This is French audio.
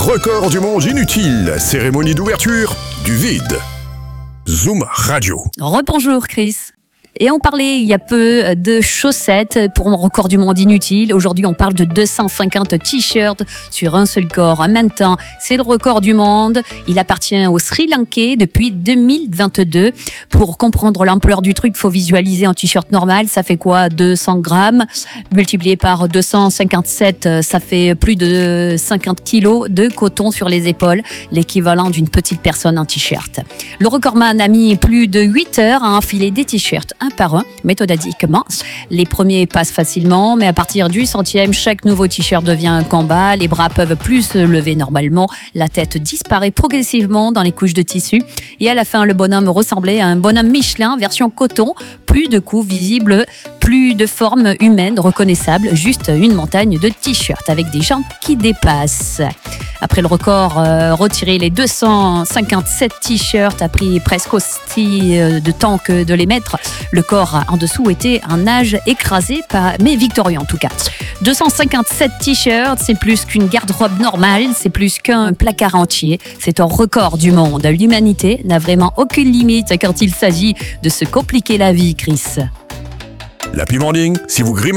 record du monde inutile, cérémonie d'ouverture du vide. Zoom Radio. Rebonjour Chris. Et on parlait il y a peu de chaussettes pour un record du monde inutile. Aujourd'hui, on parle de 250 t-shirts sur un seul corps. En même temps, c'est le record du monde. Il appartient au Sri Lankais depuis 2022. Pour comprendre l'ampleur du truc, il faut visualiser un t-shirt normal. Ça fait quoi? 200 grammes. Multiplié par 257, ça fait plus de 50 kilos de coton sur les épaules. L'équivalent d'une petite personne en t-shirt. Le recordman a mis plus de 8 heures à enfiler des t-shirts un par un, méthodiquement. Les premiers passent facilement, mais à partir du 100e, chaque nouveau t-shirt devient un combat. Les bras peuvent plus se lever normalement. La tête disparaît progressivement dans les couches de tissu. Et à la fin, le bonhomme ressemblait à un bonhomme Michelin version coton. Plus de coups visibles, plus de forme humaine reconnaissable. Juste une montagne de t-shirts avec des jambes qui dépassent. Après le record, retirer les 257 t-shirts a pris presque aussi de temps que de les mettre. Le corps en dessous était un âge écrasé, mais victorieux en tout cas. 257 t-shirts, c'est plus qu'une garde-robe normale, c'est plus qu'un placard entier. C'est un record du monde. L'humanité n'a vraiment aucune limite quand il s'agit de se compliquer la vie, Chris. L'Happy Morning, si vous grimez